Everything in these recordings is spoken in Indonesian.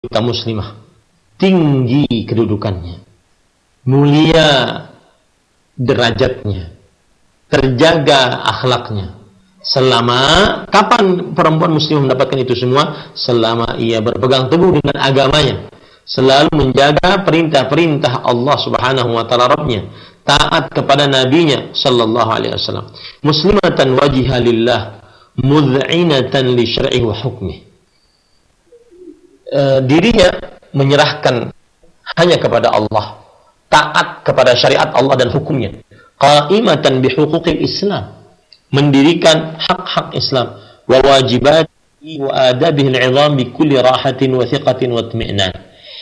wanita muslimah tinggi kedudukannya, mulia derajatnya, terjaga akhlaknya. Selama kapan perempuan muslimah mendapatkan itu semua? Selama ia berpegang teguh dengan agamanya, selalu menjaga perintah-perintah Allah Subhanahu wa taala Rabbnya, taat kepada nabinya sallallahu alaihi wasallam, muslimatan wajha lillah, mud'inatan li syar'ihi wa hukmih. Dirinya menyerahkan hanya kepada Allah, taat kepada syariat Allah dan hukumnya, qa'imatan bi huquqil Islam, mendirikan hak-hak Islam, wa wajibati wa adabihi al-'idham bi kulli rahatin wa thiqatin wa itmi'nan.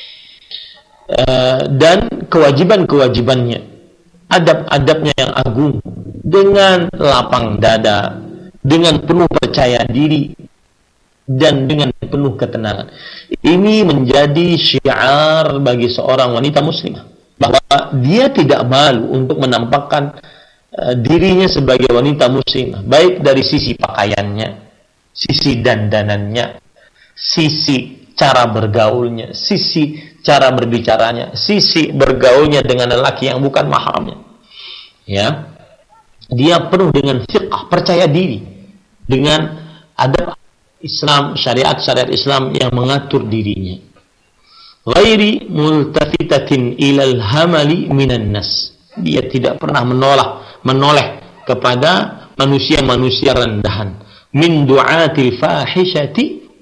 Dan kewajiban-kewajibannya, adab-adabnya yang agung, dengan lapang dada, dengan penuh percaya diri, dan dengan penuh ketenangan. Ini menjadi syiar bagi seorang wanita muslimah, bahwa dia tidak malu untuk menampakkan dirinya sebagai wanita muslimah, baik dari sisi pakaiannya, sisi dandanannya, sisi cara bergaulnya, sisi cara berbicaranya, sisi bergaulnya dengan lelaki yang bukan mahramnya. Ya, dia penuh dengan fiqh, percaya diri, dengan adab Islam, syariat-syariat Islam yang mengatur dirinya. Ghairi multafitatin ilal hamali minan nas. Dia tidak pernah menoleh kepada manusia-manusia rendahan, min du'atil fahishati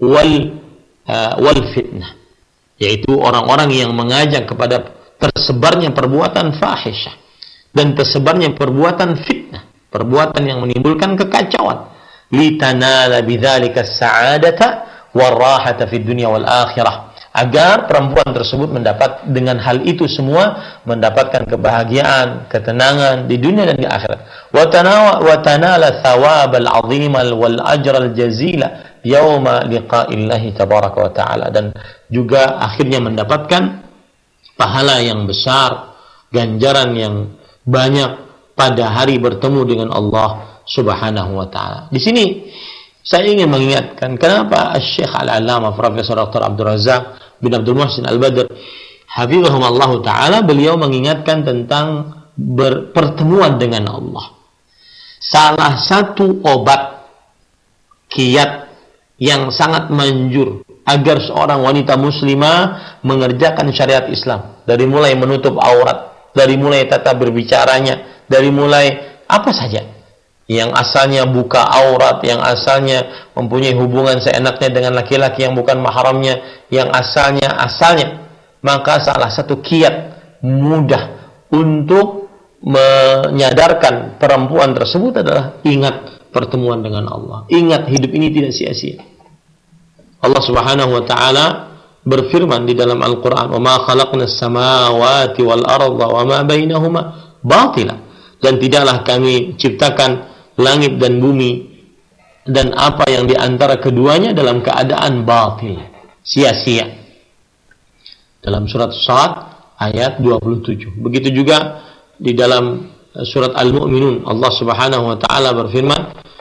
wal fitnah, yaitu orang-orang yang mengajak kepada tersebarnya perbuatan fahisyah dan tersebarnya perbuatan fitnah, perbuatan yang menimbulkan kekacauan, litanala bidzalika as-sa'adata war-rahata fid dunya wal akhirah, agar perempuan tersebut mendapat dengan hal itu semua mendapatkan kebahagiaan, ketenangan di dunia dan di akhirat. Wa tanala thawabal 'azimal wal ajral jazila yauma liqa'illahi tabaraka wa ta'ala, dan juga akhirnya mendapatkan pahala yang besar, ganjaran yang banyak pada hari bertemu dengan Allah Subhanahu wa ta'ala. Di sini saya ingin mengingatkan kenapa Syekh Al-Allamah Profesor Dr. Abdul Razak bin Abdul Muhsin Al-Badr hafizahumullah ta'ala, beliau mengingatkan tentang pertemuan dengan Allah. Salah satu obat kiat yang sangat manjur agar seorang wanita muslimah mengerjakan syariat Islam, dari mulai menutup aurat, dari mulai tata berbicaranya, dari mulai apa saja yang asalnya buka aurat, yang asalnya mempunyai hubungan seenaknya dengan laki-laki yang bukan mahramnya, yang asalnya, maka salah satu kiat mudah untuk menyadarkan perempuan tersebut adalah ingat pertemuan dengan Allah. Ingat hidup ini tidak sia-sia. Allah Subhanahu wa ta'ala berfirman di dalam Al-Quran, wa ma khalaqnas samawati wal arda wa ma bainahuma batila, dan tidaklah kami ciptakan langit dan bumi dan apa yang di antara keduanya dalam keadaan batil, sia-sia. Dalam surat Shad ayat 27. Begitu juga di dalam surat Al-Mu'minun, Allah Subhanahu wa taala berfirman,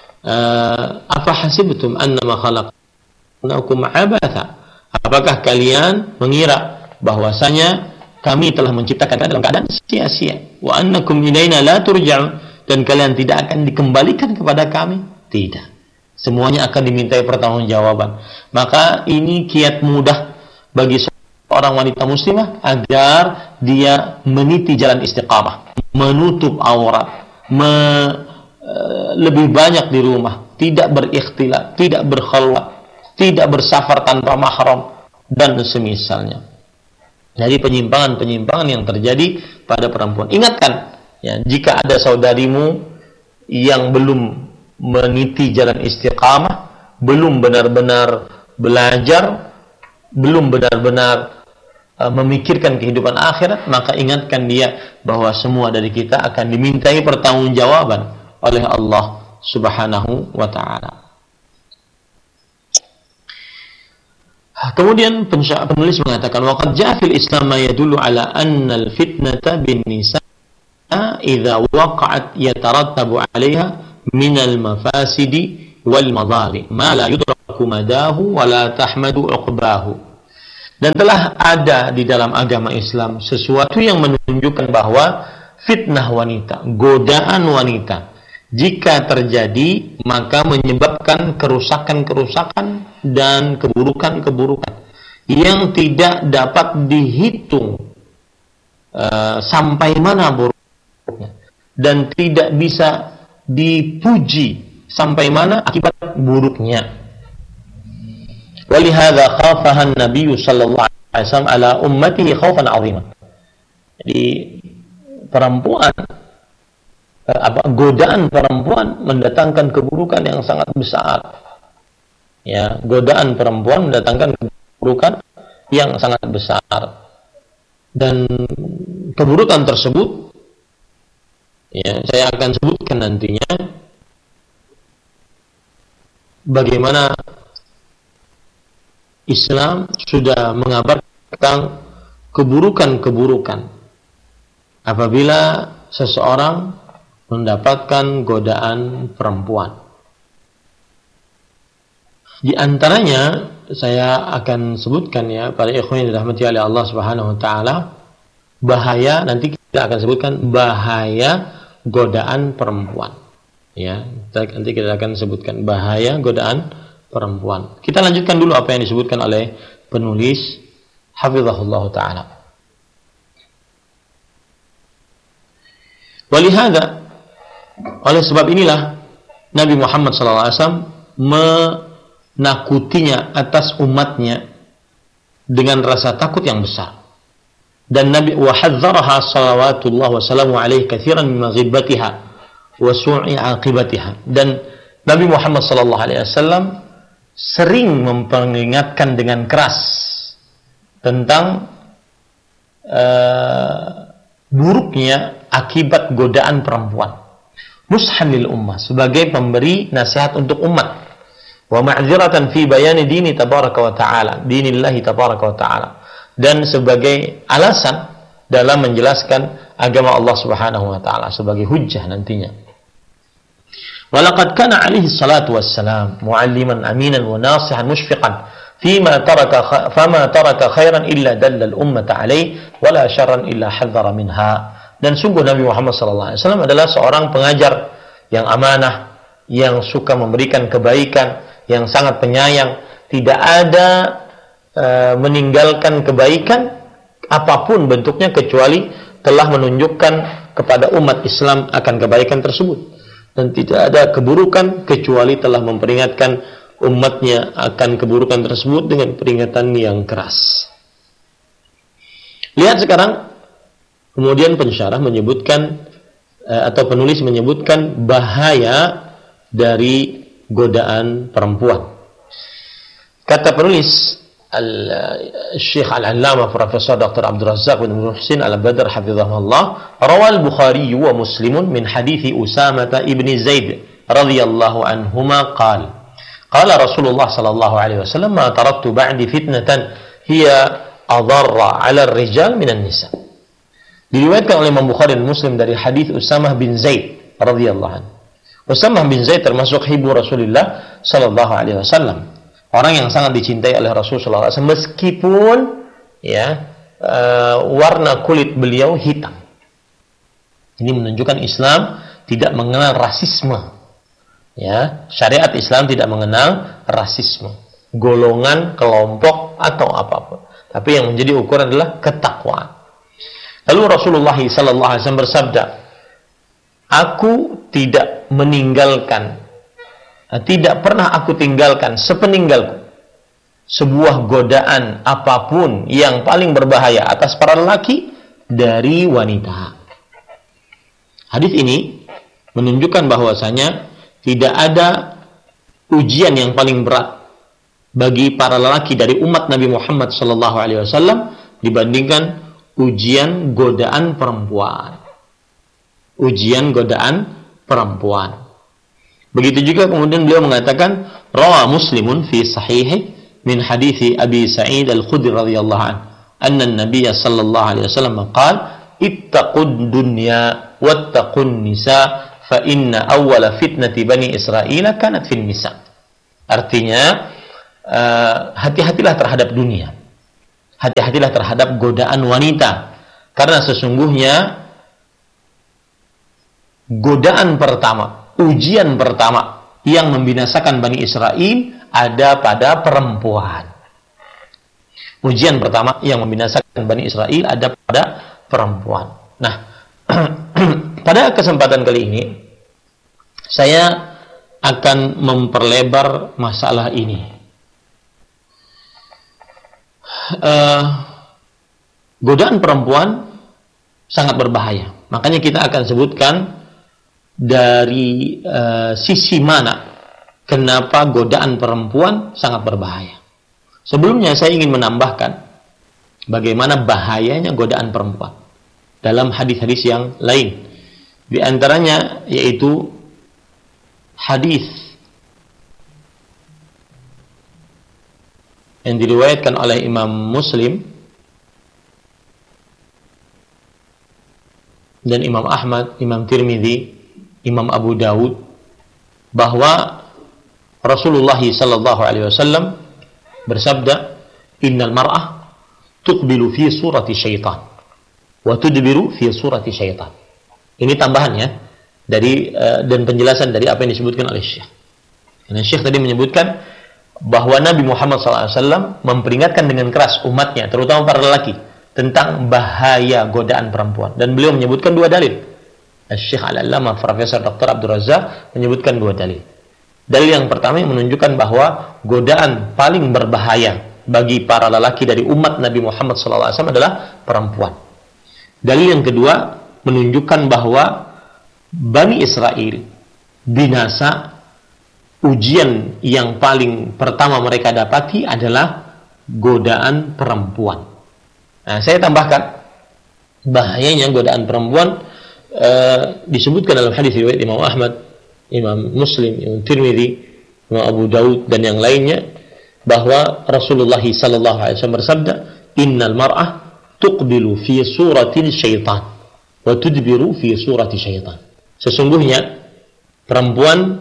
afa hasibtum annama khalaqnakum abatha, apakah kalian mengira bahwasanya kami telah menciptakan kalian dalam keadaan sia-sia, wa annakum ilaina la turja'un, dan kalian tidak akan dikembalikan kepada kami? Tidak. Semuanya akan dimintai pertanggungjawaban. Maka ini kiat mudah bagi seorang wanita muslimah agar dia meniti jalan istiqamah, menutup aurat, lebih banyak di rumah, tidak berikhtilat, tidak berkhalwat, tidak bersafar tanpa mahram, dan semisalnya. Dari penyimpangan-penyimpangan yang terjadi pada perempuan. Ingatkan, ya, jika ada saudarimu yang belum meniti jalan istiqamah, belum benar-benar belajar, belum benar-benar memikirkan kehidupan akhirat, maka ingatkan dia bahwa semua dari kita akan dimintai pertanggungjawaban oleh Allah Subhanahu wa ta'ala. Kemudian penulis mengatakan, waqad ja'a fil Islam ma yadullu ala anna al-fitnata bin nisa idza waqa'at yatarattabu 'alayha min al-mafasidi wal madari ma la yudraku madahu wa la tahmadu 'uqbahu. Dan telah ada di dalam agama Islam sesuatu yang menunjukkan bahwa fitnah wanita, godaan wanita, jika terjadi maka menyebabkan kerusakan-kerusakan dan keburukan-keburukan yang tidak dapat dihitung sampai mana buruknya, dan tidak bisa dipuji sampai mana akibat buruknya. Walihada khafahan Nabi sallallahu alaihi wasallam ala ummatihi khaufan 'azima. Jadi perempuan, godaan perempuan mendatangkan keburukan yang sangat besar. Ya, godaan perempuan mendatangkan keburukan yang sangat besar. Dan keburukan tersebut, ya, saya akan sebutkan nantinya bagaimana Islam sudah mengabarkan tentang keburukan-keburukan apabila seseorang mendapatkan godaan perempuan. Di antaranya saya akan sebutkan, ya, para ikhwan yang dirahmati oleh Allah Subhanahu wa taala, bahaya, nanti kita akan sebutkan bahaya godaan perempuan. Ya, nanti kita akan sebutkan bahaya godaan perempuan. Kita lanjutkan dulu apa yang disebutkan oleh penulis hafizahullah taala. Walihada, oleh sebab inilah Nabi Muhammad SAW menakutinya atas umatnya dengan rasa takut yang besar. Dan Nabi wahadzaraha salawatullah wassalamu alaihi katsiran min maghibatiha wa su'i aqibatiha. Dan Nabi Muhammad SAW sering memperingatkan dengan keras tentang buruknya akibat godaan perempuan. Nushan lil ummah, sebagai pemberi nasihat untuk umat. Wa ma'dziratan fi bayani dini tabaraka wa ta'ala, dinillahi tabaraka wa ta'ala. Dan sebagai alasan dalam menjelaskan agama Allah Subhanahu wa taala, sebagai hujjah nantinya. Walaqad kana alaihi salatu wassalam mu'alliman aminan wa nasihan mushfiqan fama taraka khairan illa dalla al-ummata alaihi wala syarran illa hadzara minha. Dan sungguh Nabi Muhammad SAW adalah seorang pengajar yang amanah, yang suka memberikan kebaikan, yang sangat penyayang, tidak ada meninggalkan kebaikan apapun bentuknya kecuali telah menunjukkan kepada umat Islam akan kebaikan tersebut. Dan tidak ada keburukan kecuali telah memperingatkan umatnya akan keburukan tersebut dengan peringatan yang keras. Lihat sekarang, kemudian pensyarah menyebutkan atau penulis menyebutkan bahaya dari godaan perempuan. Kata penulis Syekh Al-Allamah Profesor Dr. Abdul Razzaq bin Muhsin Al-Badr hafizahullah, rawal Bukhari wa Muslimun min hadithi Usamah ibn Zaid radhiyallahu anhuma qala Rasulullah sallallahu alaihi wasallam ma taraktu ba'di fitnatan hiya adarra 'ala ar-rijal minan nisa. Diriwayatkan oleh Imam Bukhari dan Muslim dari hadis Usamah bin Zaid radhiyallahu anhu. Usamah bin Zaid termasuk hibu Rasulullah sallallahu alaihi wasallam. Orang yang sangat dicintai oleh Rasulullah SAW, meskipun warna kulit beliau hitam. Ini menunjukkan Islam tidak mengenal rasisme. Ya, syariat Islam tidak mengenal rasisme, golongan, kelompok atau apapun. Tapi yang menjadi ukuran adalah ketakwaan. Lalu Rasulullah SAW bersabda, aku tidak pernah aku tinggalkan sepeninggalku sebuah godaan apapun yang paling berbahaya atas para lelaki dari wanita. Hadis ini menunjukkan bahwasanya tidak ada ujian yang paling berat bagi para lelaki dari umat Nabi Muhammad SAW dibandingkan ujian godaan perempuan. Ujian godaan perempuan. Begitu juga kemudian beliau mengatakan, rawa Muslimun fi sahihi min hadithi Abi Sa'id Al-Khudri radhiyallahu anhu, anna an-nabiy sallallahu alaihi wasallam qala, ittaqud dunya wattaqun nisa fa inna awwala fitnati bani Israil kanat fin nisa. Artinya, hati-hatilah terhadap dunia hati-hatilah terhadap godaan wanita, karena sesungguhnya godaan pertama, ujian pertama yang membinasakan Bani Israel ada pada perempuan. Ujian pertama yang membinasakan Bani Israel ada pada perempuan. Nah, pada kesempatan kali ini saya akan memperlebar masalah ini. Godaan perempuan sangat berbahaya. Makanya kita akan sebutkan dari sisi mana kenapa godaan perempuan sangat berbahaya. Sebelumnya saya ingin menambahkan bagaimana bahayanya godaan perempuan dalam hadis-hadis yang lain. Di antaranya yaitu hadis yang diriwayatkan oleh Imam Muslim dan Imam Ahmad, Imam Tirmidzi, Imam Abu Dawud, bahwa Rasulullah sallallahu alaihi wasallam bersabda, "Innal mar'ah tuqbilu fi surati syaitan wa tudbiru fi surati syaitan." Ini tambahannya dari dan penjelasan dari apa yang disebutkan oleh Syekh. Karena Syekh tadi menyebutkan bahwa Nabi Muhammad SAW memperingatkan dengan keras umatnya, terutama para lelaki, tentang bahaya godaan perempuan. Dan beliau menyebutkan dua dalil. Syekh Al-Allamah Profesor Dr. Abdul Razak menyebutkan dua dalil. Dalil yang pertama yang menunjukkan bahwa godaan paling berbahaya bagi para lelaki dari umat Nabi Muhammad SAW adalah perempuan. Dalil yang kedua menunjukkan bahwa Bani Israel binasa, ujian yang paling pertama mereka dapati adalah godaan perempuan. Nah, saya tambahkan bahayanya godaan perempuan disebutkan dalam hadis riwayat Imam Ahmad, Imam Muslim, Imam Tirmidzi, Imam Abu Dawud dan yang lainnya, bahwa Rasulullah sallallahu alaihi wasallam bersabda, "Innal mar'ah tuqbilu fi suratil syaitan wa tudbiru fi surati syaitan." Sesungguhnya perempuan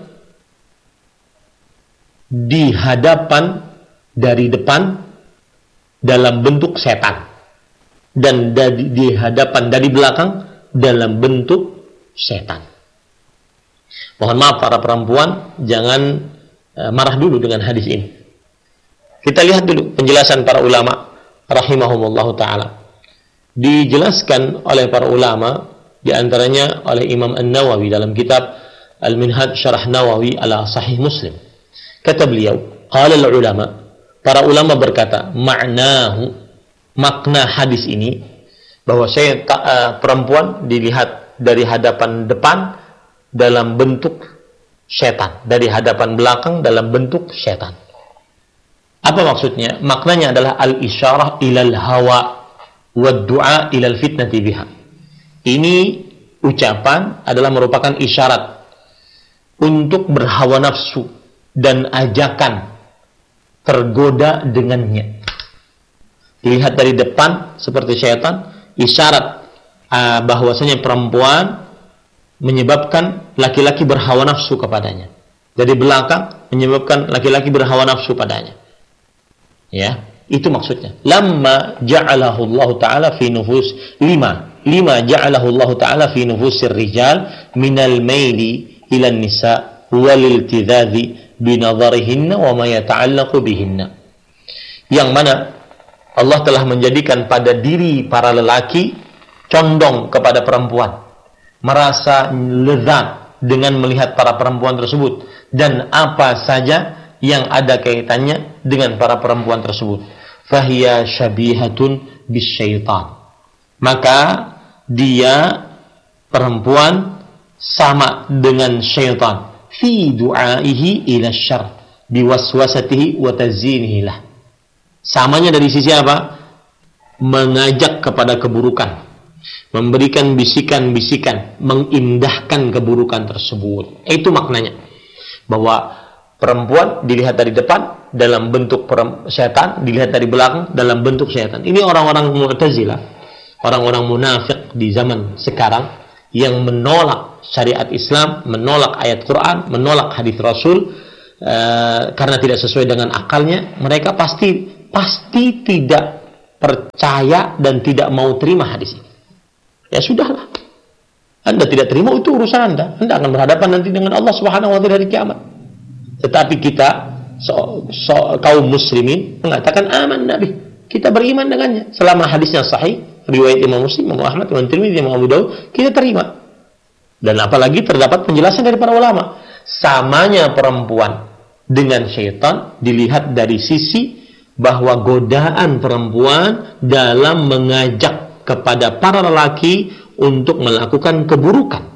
di hadapan dari depan dalam bentuk setan dan di hadapan dari belakang dalam bentuk setan. Mohon maaf para perempuan, jangan marah dulu dengan hadis ini. Kita lihat dulu penjelasan para ulama rahimahumullah ta'ala. Dijelaskan oleh para ulama, di antaranya oleh Imam An-Nawawi dalam kitab Al-Minhaj Syarah Nawawi ala Sahih Muslim. Kata beliau, qala al-ulama, para ulama berkata, ma'nahu, makna hadis ini, bahwa perempuan dilihat dari hadapan depan dalam bentuk setan, dari hadapan belakang dalam bentuk setan. Apa maksudnya? Maknanya adalah al-isyarah ilal hawa wa du'a ilal fitnati biha. Ini ucapan adalah merupakan isyarat untuk berhawa nafsu dan ajakan tergoda dengannya. Dilihat dari depan seperti setan, isyarat bahwasanya perempuan menyebabkan laki-laki berhawa nafsu kepadanya. Dari belakang menyebabkan laki-laki berhawa nafsu padanya. Ya, itu maksudnya. Lamma ja'alahu Allah Ta'ala fi nufus lima ja'alahu Allah Ta'ala fi nufusir rijal minal maili ila nisa wal iltidhazi binadharihinna wa ma yata'allaqu bihinna. Yang mana Allah telah menjadikan pada diri para lelaki condong kepada perempuan, merasa lezat dengan melihat para perempuan tersebut dan apa saja yang ada kaitannya dengan para perempuan tersebut. Fahiya syabihatun bisyaitan. Maka dia perempuan sama dengan syaitan fi du'aihi ila syarr biwaswasatihi wa tazyinihi lah. Samanya dari sisi apa? Mengajak kepada keburukan, memberikan bisikan-bisikan, mengindahkan keburukan tersebut. Itu maknanya. Bahwa perempuan dilihat dari depan dalam bentuk setan, dilihat dari belakang dalam bentuk setan. Ini orang-orang Mu'tazilah, orang-orang munafik di zaman sekarang yang menolak syariat Islam, menolak ayat Quran, menolak hadis Rasul karena tidak sesuai dengan akalnya. Mereka pasti tidak percaya dan tidak mau terima hadis ini. Ya sudahlah. Anda tidak terima, itu urusan Anda. Anda akan berhadapan nanti dengan Allah Subhanahu wa taala hari kiamat. Tetapi kita kaum muslimin mengatakan aman Nabi. Kita beriman dengannya. Selama hadisnya sahih, riwayat Imam Muslim, Imam Ahmad, Imam Tirmidzi, Imam Abu Daud, kita terima. Dan apalagi terdapat penjelasan dari para ulama. Samanya perempuan dengan syaitan dilihat dari sisi bahwa godaan perempuan dalam mengajak kepada para lelaki untuk melakukan keburukan.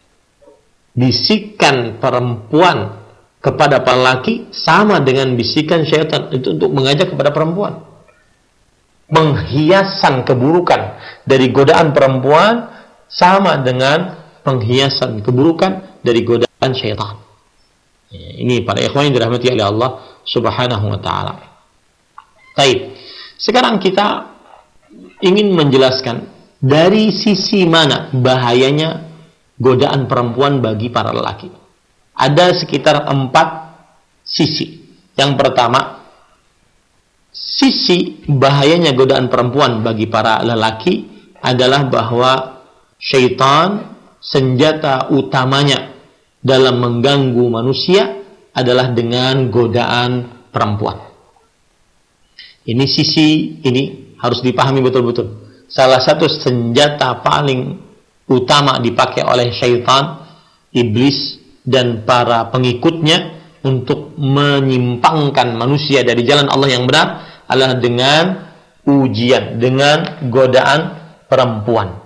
Bisikan perempuan kepada para lelaki sama dengan bisikan syaitan, itu untuk mengajak kepada perempuan. Penghiasan keburukan dari godaan perempuan sama dengan penghiasan keburukan dari godaan syaitan. Ini para ikhwan yang dirahmati oleh Allah Subhanahu wa taala. Baik. Sekarang kita ingin menjelaskan dari sisi mana bahayanya godaan perempuan bagi para lelaki. Ada sekitar 4 sisi. Yang pertama, sisi bahayanya godaan perempuan bagi para lelaki adalah bahwa syaitan, senjata utamanya dalam mengganggu manusia adalah dengan godaan perempuan. Ini sisi ini harus dipahami betul-betul. Salah satu senjata paling utama dipakai oleh syaitan, iblis, dan para pengikutnya untuk menyimpangkan manusia dari jalan Allah yang benar adalah dengan ujian, dengan godaan perempuan.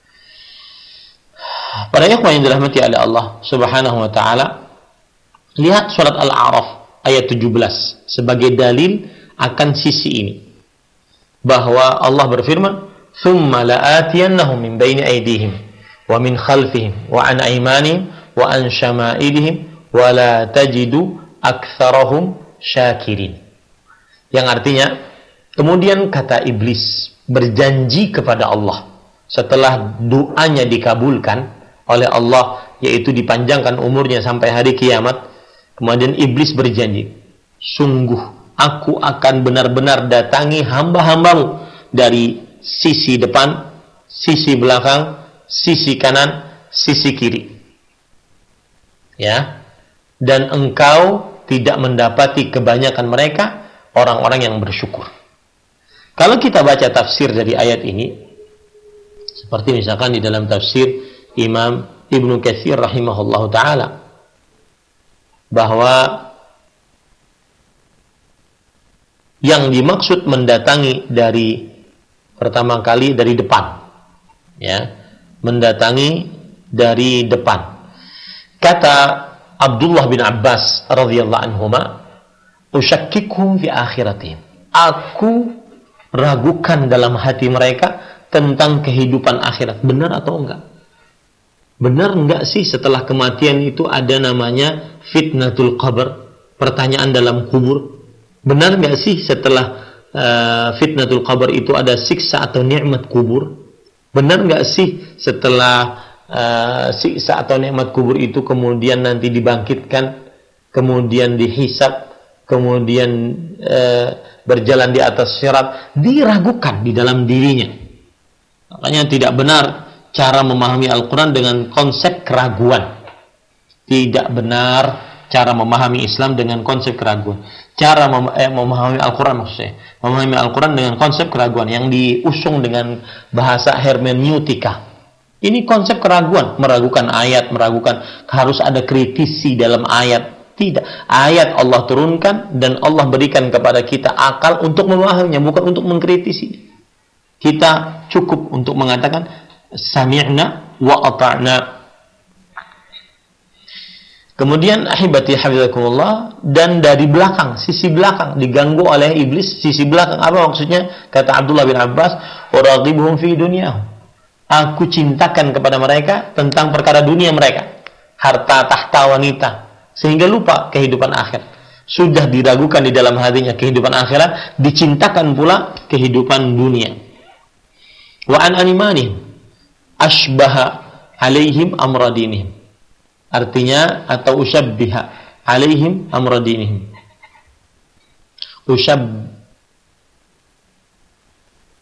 Para ikhwan yang dirahmati oleh Allah Subhanahu wa taala, lihat surat Al-A'raf ayat 17 sebagai dalil akan sisi ini. Bahwa Allah berfirman, "Tsumma la'atiyannahum min baini aydihim wa min khalfihim wa an aymanihim wa an syama'ilihim wa la tajidu aktsarahum syakirin." Yang artinya, kemudian kata iblis berjanji kepada Allah setelah doanya dikabulkan oleh Allah, yaitu dipanjangkan umurnya sampai hari kiamat. Kemudian iblis berjanji, "Sungguh aku akan benar-benar datangi hamba-hambamu dari sisi depan, sisi belakang, sisi kanan, sisi kiri." Ya. Dan engkau tidak mendapati kebanyakan mereka orang-orang yang bersyukur. Kalau kita baca tafsir dari ayat ini, seperti misalkan di dalam tafsir Imam Ibnu Katsir rahimahullahu taala, bahwa yang dimaksud mendatangi dari pertama kali dari depan, ya, mendatangi dari depan. Kata Abdullah bin Abbas radhiyallahu anhuma, "Usyakkikhum fi akhiratihim." Aku ragukan dalam hati mereka tentang kehidupan akhirat. Benar atau enggak? Benar enggak sih setelah kematian itu ada namanya fitnatul qabr, pertanyaan dalam kubur? Benar enggak sih setelah fitnatul qabr itu ada siksa atau nikmat kubur? Benar enggak sih setelah siksa atau nikmat kubur itu kemudian nanti dibangkitkan, kemudian dihisab, kemudian berjalan di atas sirat? Diragukan di dalam dirinya. Makanya tidak benar cara memahami Al-Quran dengan konsep keraguan. Tidak benar cara memahami Islam dengan konsep keraguan. Cara memahami Al-Quran maksudnya, memahami Al-Quran dengan konsep keraguan yang diusung dengan bahasa hermeneutika. Ini konsep keraguan, meragukan ayat, meragukan harus ada kritisi dalam ayat. Tidak, ayat Allah turunkan dan Allah berikan kepada kita akal untuk memahaminya, bukan untuk mengkritisi. Kita cukup untuk mengatakan sami'na wa ata'na. Kemudian ahibati hafizakumullah, dan dari belakang, sisi belakang diganggu oleh iblis. Sisi belakang apa maksudnya? Kata Abdullah bin Abbas, "Uraqibuhum fi dunyahum." Aku cintakan kepada mereka tentang perkara dunia mereka, harta tahta wanita, sehingga lupa kehidupan akhirat. Sudah diragukan di dalam hatinya kehidupan akhirat, dicintakan pula kehidupan dunia. Wa an animanihim ashbaha alaihim amradinihim. Artinya, atau usyabbiha alaihim amradinihim.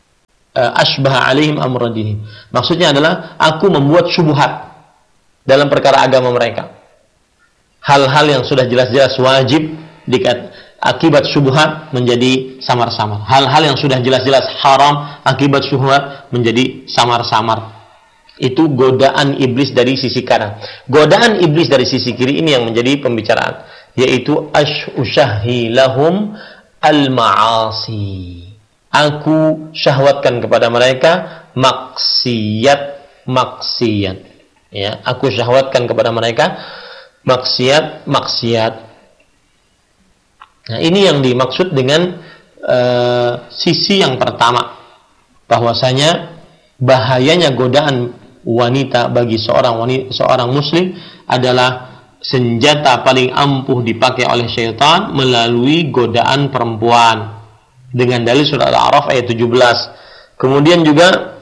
asbah alaihim amra dinihim. Maksudnya adalah aku membuat syubhat dalam perkara agama mereka. Hal-hal yang sudah jelas-jelas wajib akibat syubhat menjadi samar-samar. Hal-hal yang sudah jelas-jelas haram akibat syubhat menjadi samar-samar. Itu godaan iblis dari sisi kanan. Godaan iblis dari sisi kiri ini yang menjadi pembicaraan, yaitu usyahi lahum al-ma'asi. Aku syahwatkan kepada mereka maksiat. Ya, aku syahwatkan kepada mereka maksiat. Nah, ini yang dimaksud dengan sisi yang pertama, bahwasanya bahayanya godaan wanita bagi seorang muslim adalah senjata paling ampuh dipakai oleh syaitan melalui godaan perempuan, dengan dalil surah Al-A'raf ayat 17. Kemudian juga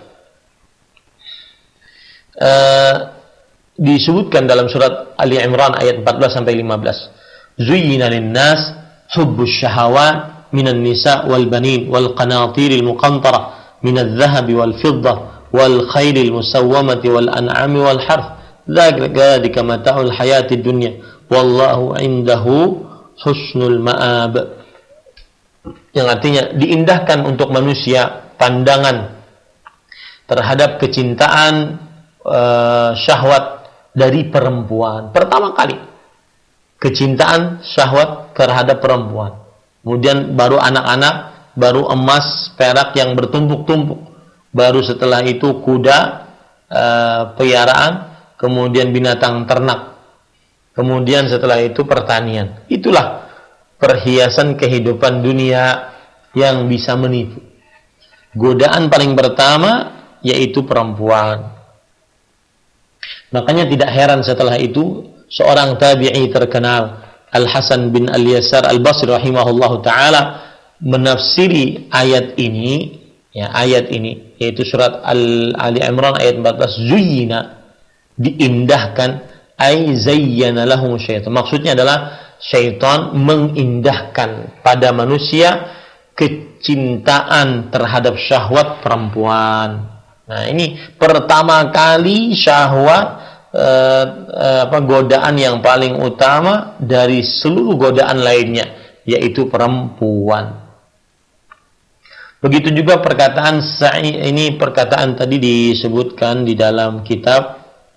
disebutkan dalam surat Ali Imran ayat 14 sampai 15. Zuyyina lin-nas hubbus syahawat minan nisa wal banin wal qanatiril muqantarah minadh dhahabi wal fiddah wal khailil musawwamati wal an'ami wal harth. Dzalika mata'ul hayatid dunya wallahu 'indahu husnul ma'ab. Yang artinya diindahkan untuk manusia pandangan terhadap kecintaan syahwat dari perempuan. Pertama kali kecintaan syahwat terhadap perempuan, kemudian baru anak-anak, baru emas, perak yang bertumpuk-tumpuk, baru setelah itu kuda peliharaan, kemudian binatang ternak, kemudian setelah itu pertanian. Itulah perhiasan kehidupan dunia yang bisa menipu. Godaan paling pertama yaitu perempuan. Makanya tidak heran setelah itu seorang tabi'i terkenal, Al-Hasan bin Al-Yasar Al-Basri rahimahullahu ta'ala, menafsiri ayat ini, yaitu surat Ali Imran ayat 14, Zuyyina, diindahkan, ay zayyana lahum syaitan. Maksudnya adalah syaitan mengindahkan pada manusia kecintaan terhadap syahwat perempuan. Nah, ini pertama kali syahwat, godaan yang paling utama dari seluruh godaan lainnya, yaitu perempuan. Begitu juga perkataan ini, perkataan tadi disebutkan di dalam kitab,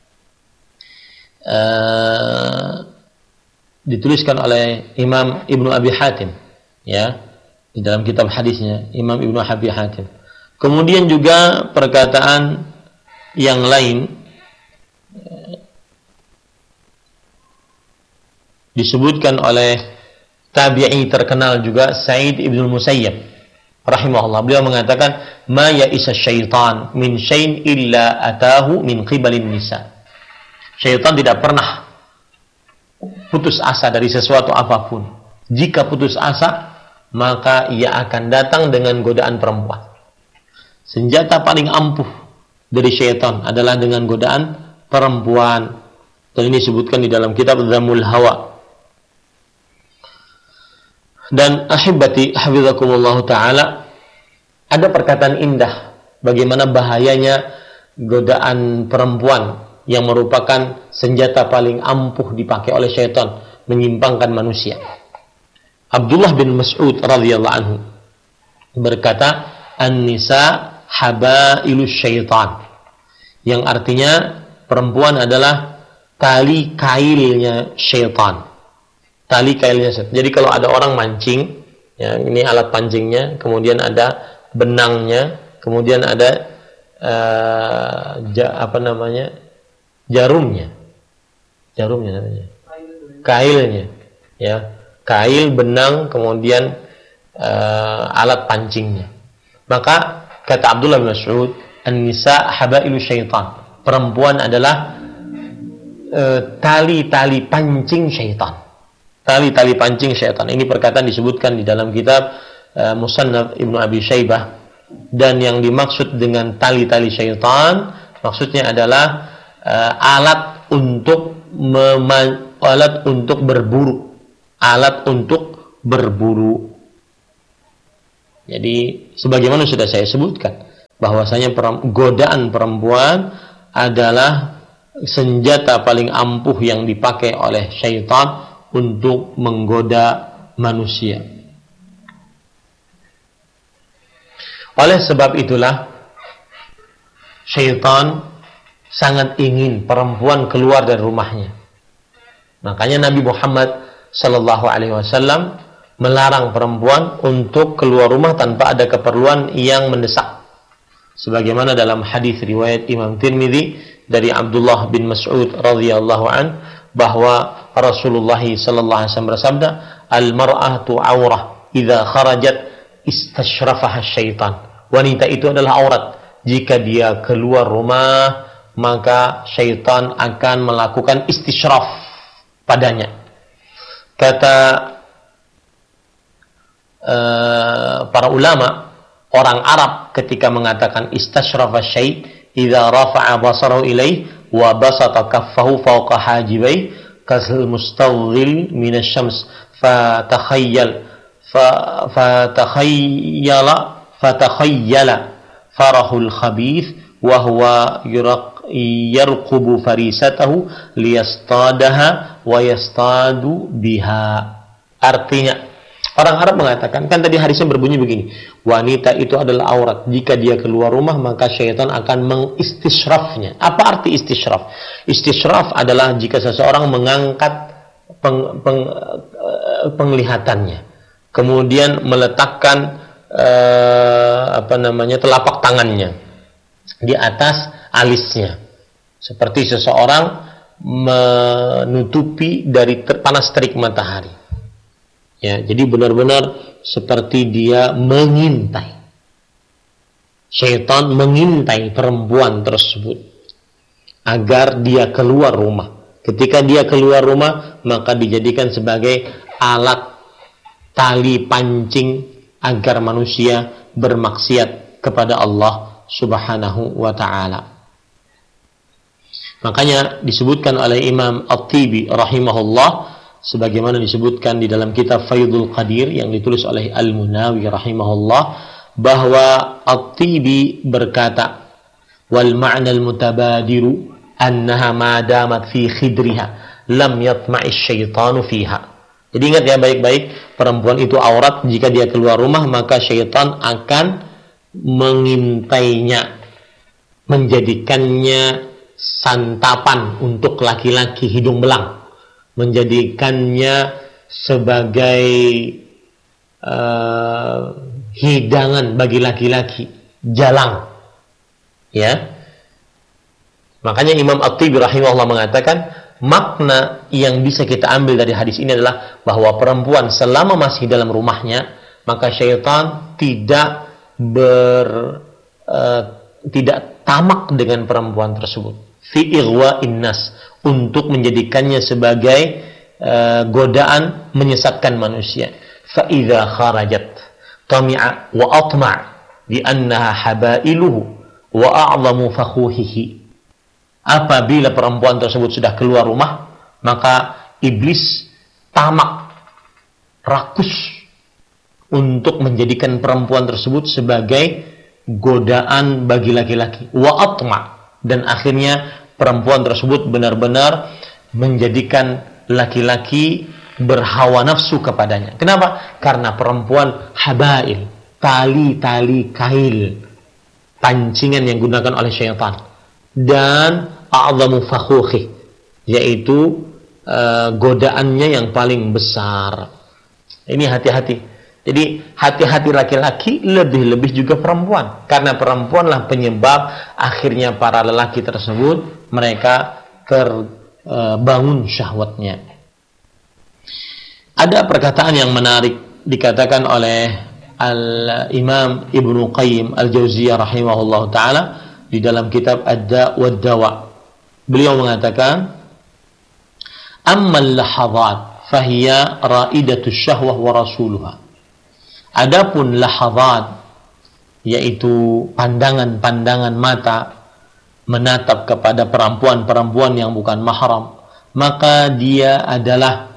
dituliskan oleh Imam Ibnu Abi Hatim, ya, di dalam kitab hadisnya Imam Ibnu Abi Hatim. Kemudian juga perkataan yang lain disebutkan oleh tabi'i terkenal juga, Sa'id ibn Musayyab rahimahullah. Beliau mengatakan, ma ya'isa syaitan min syai'in illa atahu min qibalin nisa. Syaitan tidak pernah putus asa dari sesuatu apapun. Jika putus asa, maka ia akan datang dengan godaan perempuan. Senjata paling ampuh dari syaitan adalah dengan godaan perempuan. Dan ini disebutkan di dalam kitab Dhammul Hawa. Dan ahibati hafizakumullah ta'ala, ada perkataan indah bagaimana bahayanya godaan perempuan yang merupakan senjata paling ampuh dipakai oleh syaitan menyimpangkan manusia. Abdullah bin Mas'ud radhiyallahu anhu berkata, an-nisa habailu syaitan, yang artinya perempuan adalah tali kailnya syaitan. Tali kailnya syaitan. Jadi kalau ada orang mancing, ya, ini alat pancingnya, kemudian ada benangnya, kemudian ada jarumnya namanya, kailnya, ya, kail, benang, kemudian alat pancingnya. Maka kata Abdullah bin Mas'ud, an-nisa habailu syaitan, perempuan adalah tali-tali pancing syaitan. Tali-tali pancing syaitan. Ini perkataan disebutkan di dalam kitab Musannaf Ibnu Abi Syaibah. Dan yang dimaksud dengan tali-tali syaitan, maksudnya adalah alat untuk berburu. Alat untuk berburu. Jadi sebagaimana sudah saya sebutkan, bahwasanya godaan perempuan adalah senjata paling ampuh yang dipakai oleh syaitan untuk menggoda manusia. Oleh sebab itulah syaitan sangat ingin perempuan keluar dari rumahnya. Makanya Nabi Muhammad sallallahu alaihi wasallam melarang perempuan untuk keluar rumah tanpa ada keperluan yang mendesak. Sebagaimana dalam hadis riwayat Imam Tirmidzi dari Abdullah bin Mas'ud radhiyallahu an bahwa Rasulullah sallallahu alaihi wasallam bersabda, "Al-mar'atu 'aurah idza kharajat istashrafaha syaitan." Wanita itu adalah aurat. Jika dia keluar rumah, maka syaitan akan melakukan istishraf padanya. Kata para ulama, orang Arab ketika mengatakan istashrafa syai' idza rafa'a basarahu ilaih wa basata kaffahu fawqa hajibai kasal mustawdhil min asy-syams fatakhayyala farahul khabith wa huwa yarqubu farisatahu liyastadaha wa yastadu biha. Artinya, orang Arab mengatakan, kan tadi hadisnya berbunyi begini, wanita itu adalah aurat. Jika dia keluar rumah, maka syaitan akan mengistishrafnya. Apa arti istishraf? Istishraf adalah jika seseorang mengangkat penglihatannya, kemudian meletakkan telapak tangannya di atas alisnya, seperti seseorang menutupi dari panas terik matahari. Ya, jadi benar-benar seperti dia mengintai. Syaitan mengintai perempuan tersebut agar dia keluar rumah. Ketika dia keluar rumah, maka dijadikan sebagai alat tali pancing agar manusia bermaksiat kepada Allah Subhanahu wa ta'ala. Makanya disebutkan oleh Imam At-Tibi rahimahullah, sebagaimana disebutkan di dalam kitab Faidul Qadir yang ditulis oleh Al-Munawi rahimahullah, bahwa At-Tibi berkata, wal ma'na al-mutabadiru annaha ma damat fi khidriha lam yatma'ish syaitanu fiha. Jadi ingat ya baik-baik, perempuan itu aurat. Jika dia keluar rumah, maka syaitan akan mengintainya, menjadikannya santapan untuk laki-laki hidung belang, menjadikannya sebagai hidangan bagi laki-laki jalang. Ya, makanya Imam At-Tibi rahimahullah mengatakan, makna yang bisa kita ambil dari hadis ini adalah bahwa perempuan selama masih dalam rumahnya, maka syaitan tidak tamak dengan perempuan tersebut, fi ighwa'in nas, untuk menjadikannya sebagai godaan menyesatkan manusia. Fa idza kharajat tami'a wa atma' bi annaha habailuhu wa a'zamu fakhuhihi. Apabila perempuan tersebut sudah keluar rumah, maka iblis tamak, rakus untuk menjadikan perempuan tersebut sebagai godaan bagi laki-laki. Wa atma', dan akhirnya perempuan tersebut benar-benar menjadikan laki-laki berhawa nafsu kepadanya. Kenapa? Karena perempuan habail, tali-tali kail, pancingan yang digunakan oleh syaitan. Dan a'zamu fakhuhi, yaitu godaannya yang paling besar. Ini hati-hati. Jadi hati-hati laki-laki, lebih-lebih juga perempuan, karena perempuanlah penyebab akhirnya para lelaki tersebut mereka terbangun syahwatnya. Ada perkataan yang menarik dikatakan oleh Al-Imam Ibnu Qayyim Al-Jauziyah rahimahullah ta'ala di dalam kitab Ad-Da' wad-Dawa. Beliau mengatakan, ammal lahadhat fahiya ra'idatus syahwah wa rasuluha. Adapun lahadhat, yaitu pandangan-pandangan mata menatap kepada perempuan-perempuan yang bukan mahram, maka dia adalah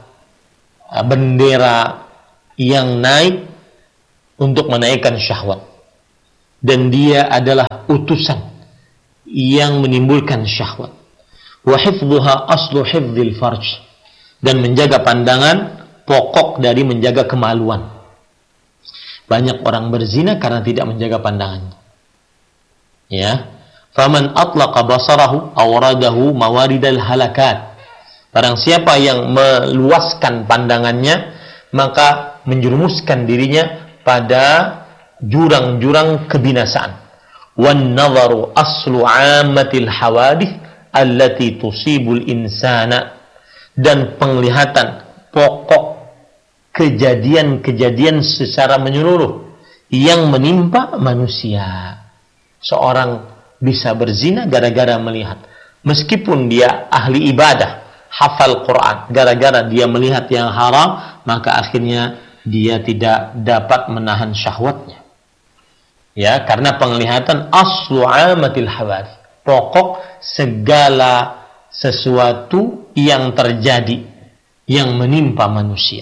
bendera yang naik untuk menaikkan syahwat. dan dia adalah utusan yang menimbulkan syahwat. Wa hifdhuha aslu hifdzil farj, dan menjaga pandangan pokok dari menjaga kemaluan. Banyak orang berzina karena tidak menjaga pandangannya. Ya, faman atlaqa basarahu awradahu mawaridal halakat. Barang siapa yang meluaskan pandangannya, maka menjerumuskan dirinya pada jurang-jurang kebinasaan. Wan nadharu aslu 'ammatil hawadith allati tusibul insana, dan penglihatan pokok kejadian-kejadian secara menyeluruh yang menimpa manusia. Seorang bisa berzina gara-gara melihat, meskipun dia ahli ibadah, hafal Quran, gara-gara dia melihat yang haram, maka akhirnya dia tidak dapat menahan syahwatnya. Ya, karena penglihatan aslu 'amatil hawadits, pokok segala sesuatu yang terjadi yang menimpa manusia.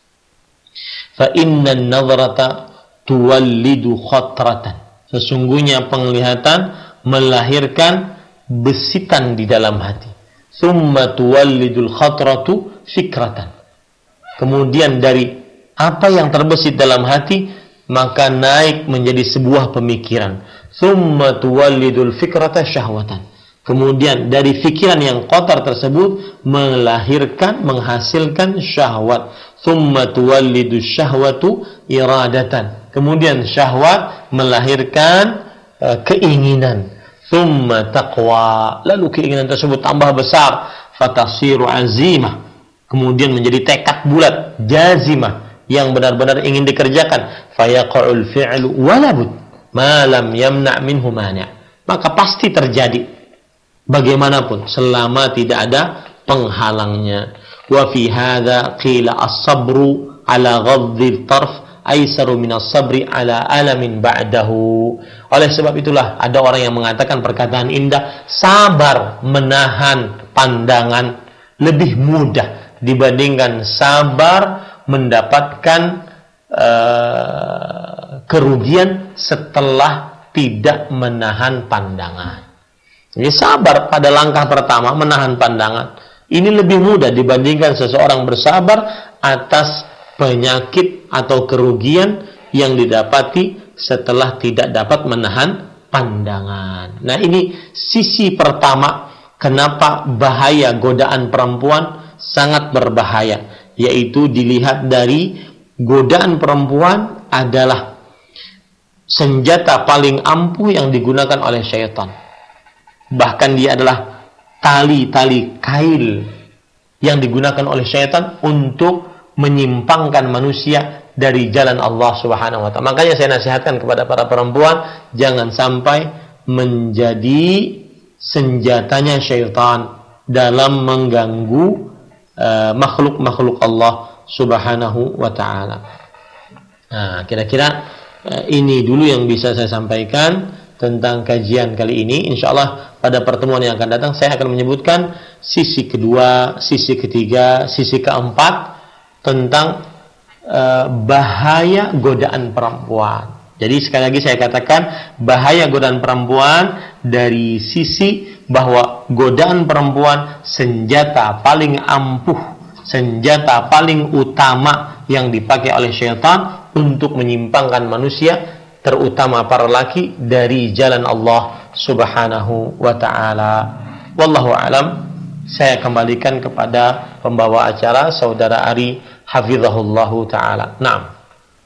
Fa innan nadhrata tuwallidu khatratan, sesungguhnya penglihatan melahirkan besitan di dalam hati. Tsumma tuwallidul khatratu fikratan, kemudian dari apa yang terbesit dalam hati maka naik menjadi sebuah pemikiran. Tsumma tuwallidul fikrata syahwatan, kemudian dari pikiran yang kotor tersebut menghasilkan syahwat. Tsumma tuwallidu syahwatu iradatan, kemudian syahwat melahirkan keinginan. Tsumma taqwa, lalu keinginan tersebut tambah besar. Fatasiru azimah, kemudian menjadi tekad bulat, jazimah, yang benar-benar ingin dikerjakan. Fayaqa'ul fi'lu walabud ma lam yamna' minhu mani', maka pasti terjadi bagaimanapun selama tidak ada penghalangnya. Wa fi hadza qila as-sabru ala ghadhdhi tarf aisaru min as-sabri ala alamin ba'dahu. Oleh sebab itulah ada orang yang mengatakan perkataan indah, sabar menahan pandangan lebih mudah dibandingkan sabar mendapatkan kerugian setelah tidak menahan pandangan. Jadi sabar pada langkah pertama, menahan pandangan, ini lebih mudah dibandingkan seseorang bersabar atas penyakit atau kerugian yang didapati setelah tidak dapat menahan pandangan. Nah, ini sisi pertama kenapa bahaya godaan perempuan sangat berbahaya, yaitu dilihat dari godaan perempuan adalah senjata paling ampuh yang digunakan oleh syaitan. Bahkan dia adalah tali-tali kail yang digunakan oleh syaitan untuk menyimpangkan manusia dari jalan Allah Subhanahu wa ta'ala. Makanya saya nasihatkan kepada para perempuan, jangan sampai menjadi senjatanya syaitan dalam mengganggu makhluk-makhluk Allah Subhanahu wa ta'ala. Nah, kira-kira ini dulu yang bisa saya sampaikan tentang kajian kali ini. Insyaallah pada pertemuan yang akan datang saya akan menyebutkan sisi kedua, sisi ketiga, sisi keempat tentang bahaya godaan perempuan. Jadi sekali lagi saya katakan bahaya godaan perempuan dari sisi bahwa godaan perempuan senjata paling ampuh, senjata paling utama yang dipakai oleh syaitan untuk menyimpangkan manusia, terutama para laki, dari jalan Allah Subhanahu wa ta'ala. Wallahu a'lam. Saya kembalikan kepada pembawa acara Saudara Ari hafizahullahu ta'ala. Naam.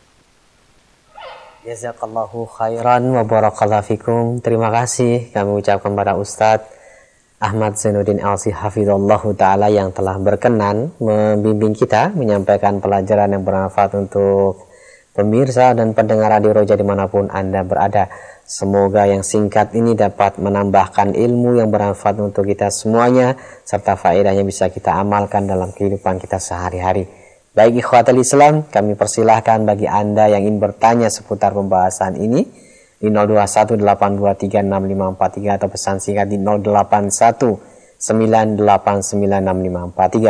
Jazakallahu khairan wa barakallahu fikum. Terima kasih kami ucapkan kepada Ustadz Ahmad Zainuddin Alsi hafizahullahu ta'ala yang telah berkenan membimbing kita, menyampaikan pelajaran yang bermanfaat untuk pemirsa dan pendengar Radio Roja dimanapun Anda berada. Semoga yang singkat ini dapat menambahkan ilmu yang bermanfaat untuk kita semuanya, serta faedahnya bisa kita amalkan dalam kehidupan kita sehari-hari. Baik ikhwatul Islam, kami persilahkan bagi Anda yang ingin bertanya seputar pembahasan ini di 0218236543 atau pesan singkat di 0819896543.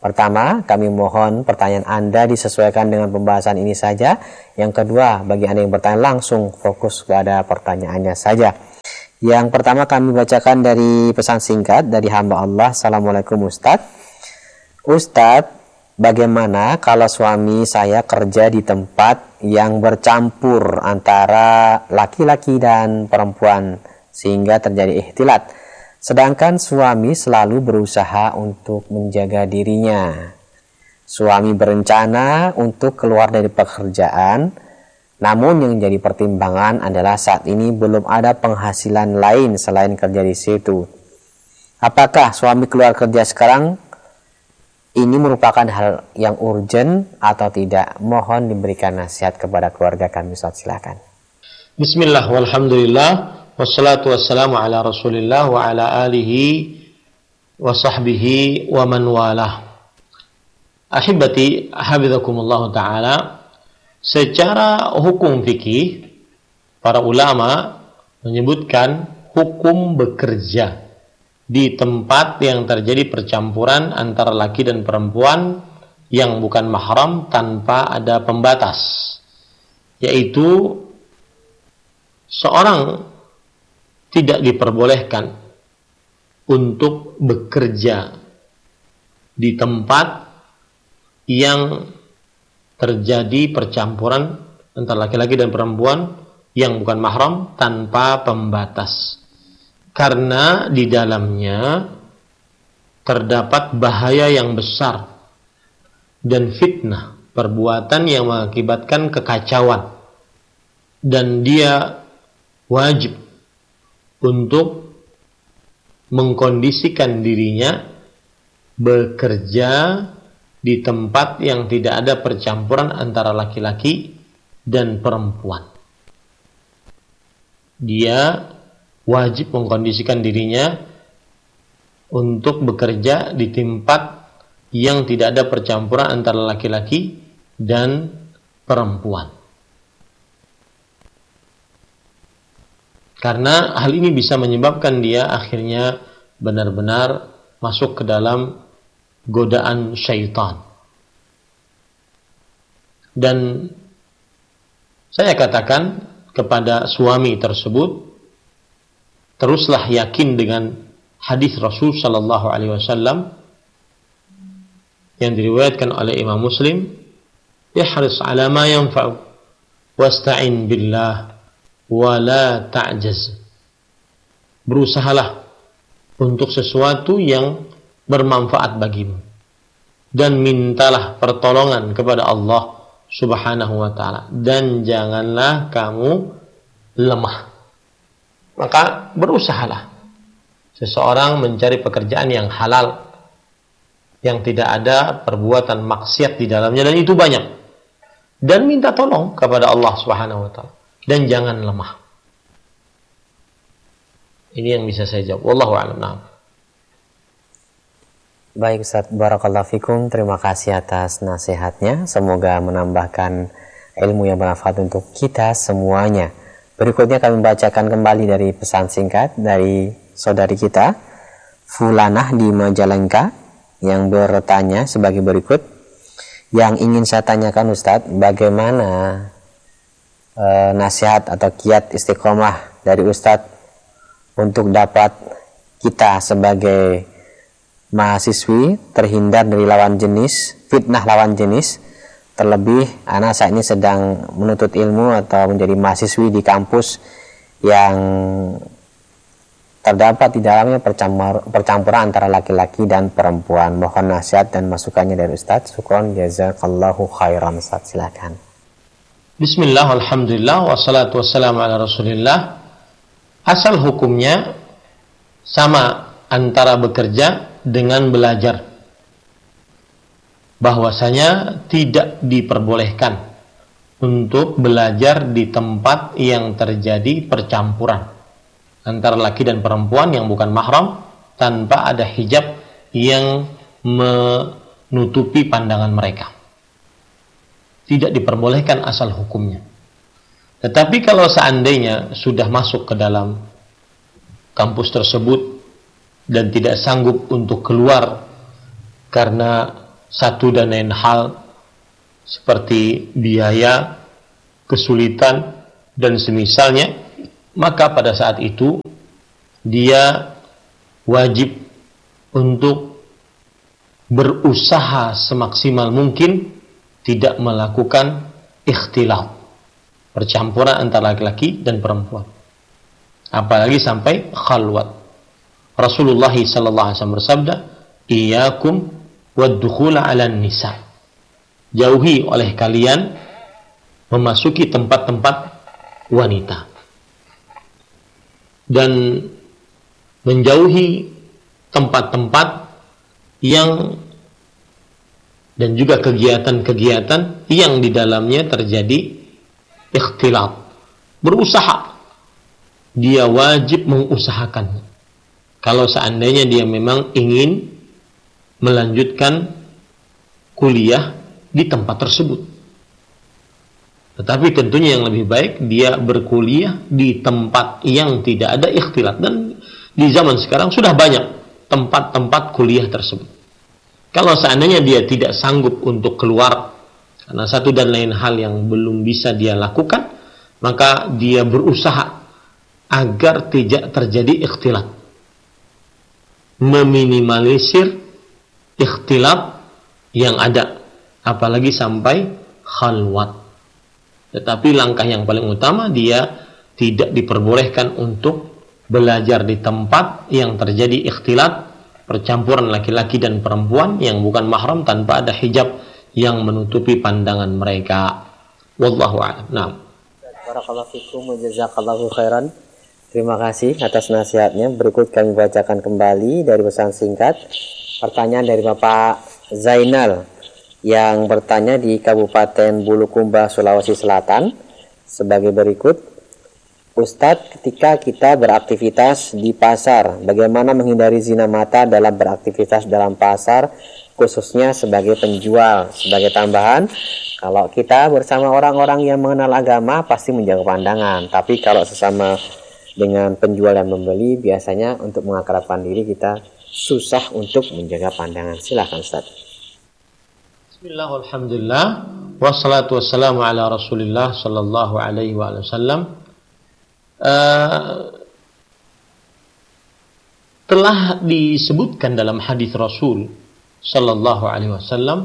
Pertama, kami mohon pertanyaan Anda disesuaikan dengan pembahasan ini saja. Yang kedua, bagi Anda yang bertanya langsung fokus pada pertanyaannya saja. Yang pertama kami bacakan dari pesan singkat dari hamba Allah. Assalamualaikum Ustadz. Ustadz, bagaimana kalau suami saya kerja di tempat yang bercampur antara laki-laki dan perempuan sehingga terjadi ikhtilat? Sedangkan suami selalu berusaha untuk menjaga dirinya. Suami berencana untuk keluar dari pekerjaan, namun yang jadi pertimbangan adalah saat ini belum ada penghasilan lain selain kerja di situ. Apakah suami keluar kerja sekarang ini merupakan hal yang urgent atau tidak? Mohon diberikan nasihat kepada keluarga kami, Ustaz, silakan. Bismillah walhamdulillah. Wassalatu wassalamu ala rasulillah wa ala alihi wa sahbihi wa man walah. Ahibati, hafizakumullah ta'ala. Secara hukum fikih, para ulama menyebutkan hukum bekerja di tempat yang terjadi percampuran antara laki dan perempuan yang bukan mahram tanpa ada pembatas, yaitu seorang tidak diperbolehkan untuk bekerja di tempat yang terjadi percampuran antara laki-laki dan perempuan yang bukan mahram tanpa pembatas, karena di dalamnya terdapat bahaya yang besar dan fitnah, perbuatan yang mengakibatkan kekacauan, dan dia wajib untuk mengkondisikan dirinya bekerja di tempat yang tidak ada percampuran antara laki-laki dan perempuan. Dia wajib mengkondisikan dirinya untuk bekerja di tempat yang tidak ada percampuran antara laki-laki dan perempuan. Karena hal ini bisa menyebabkan dia akhirnya benar-benar masuk ke dalam godaan syaitan. Dan saya katakan kepada suami tersebut, teruslah yakin dengan hadis Rasul sallallahu alaihi wasallam yang diriwayatkan oleh Imam Muslim, ihris ala ma yanfa'u wasta'in billah wala ta'jaz. Berusahalah untuk sesuatu yang bermanfaat bagimu dan mintalah pertolongan kepada Allah Subhanahu wa ta'ala, dan janganlah kamu lemah. Maka berusahalah seseorang mencari pekerjaan yang halal, yang tidak ada perbuatan maksiat di dalamnya, dan itu banyak, dan minta tolong kepada Allah Subhanahu wa ta'ala, dan jangan lemah. Ini yang bisa saya jawab. Wallahu a'lam. Baik Ustaz, barakallahu fikum. Terima kasih atas nasihatnya. Semoga menambahkan ilmu yang bermanfaat untuk kita semuanya. Berikutnya kami bacakan kembali dari pesan singkat dari saudari kita Fulanah di Majalengka yang bertanya sebagai berikut. Yang ingin saya tanyakan Ustaz, bagaimana nasihat atau kiat istiqomah dari Ustadz untuk dapat kita sebagai mahasiswi terhindar dari lawan jenis, fitnah lawan jenis. Terlebih anak saat ini sedang menuntut ilmu atau menjadi mahasiswi di kampus yang terdapat di dalamnya percampuran antara laki-laki dan perempuan. Mohon nasihat dan masukannya dari Ustadz. Syukron, jazakallahu khairan. Ustadz, silakan. Bismillah, alhamdulillah, wassalatu wassalamu ala rasulillah. Asal hukumnya sama antara bekerja dengan belajar, bahwasanya tidak diperbolehkan untuk belajar di tempat yang terjadi percampuran antara laki dan perempuan yang bukan mahram tanpa ada hijab yang menutupi pandangan mereka. Tidak diperbolehkan asal hukumnya. Tetapi kalau seandainya sudah masuk ke dalam kampus tersebut dan tidak sanggup untuk keluar karena satu dan lain hal seperti biaya, kesulitan, dan semisalnya, maka pada saat itu dia wajib untuk berusaha semaksimal mungkin tidak melakukan ikhtilat, percampuran antara laki-laki dan perempuan, apalagi sampai khalwat. Rasulullah sallallahu alaihi wasallam bersabda, "Iyyakum wad-dukhula 'alan nisa." Jauhi oleh kalian memasuki tempat-tempat wanita. Dan menjauhi tempat-tempat yang dan juga kegiatan-kegiatan yang di dalamnya terjadi ikhtilat. Berusaha. Dia wajib mengusahakannya. Kalau seandainya dia memang ingin melanjutkan kuliah di tempat tersebut. Tetapi tentunya yang lebih baik dia berkuliah di tempat yang tidak ada ikhtilat. Dan di zaman sekarang sudah banyak tempat-tempat kuliah tersebut. Kalau seandainya dia tidak sanggup untuk keluar karena satu dan lain hal yang belum bisa dia lakukan, maka dia berusaha agar tidak terjadi ikhtilat. Meminimalisir ikhtilat yang ada, apalagi sampai khalwat. Tetapi langkah yang paling utama, dia tidak diperbolehkan untuk belajar di tempat yang terjadi ikhtilat, percampuran laki-laki dan perempuan yang bukan mahram tanpa ada hijab yang menutupi pandangan mereka. Wallahu a'lam. Naam. Barakallahu fikum wa jazakallahu khairan. Terima kasih atas nasihatnya. Berikut kami bacakan kembali dari pesan singkat. Pertanyaan dari Bapak Zainal yang bertanya di Kabupaten Bulukumba, Sulawesi Selatan sebagai berikut. Ustadz, ketika kita beraktivitas di pasar, bagaimana menghindari zina mata dalam beraktivitas dalam pasar, khususnya sebagai penjual? Sebagai tambahan, kalau kita bersama orang-orang yang mengenal agama, pasti menjaga pandangan. Tapi kalau sesama dengan penjual dan membeli, biasanya untuk mengakrabkan diri kita susah untuk menjaga pandangan. Silahkan Ustaz. Bismillah, alhamdulillah, wassalatu wassalamu ala rasulillah sallallahu alaihi wa sallam. Telah disebutkan dalam hadis Rasul sallallahu alaihi wasallam,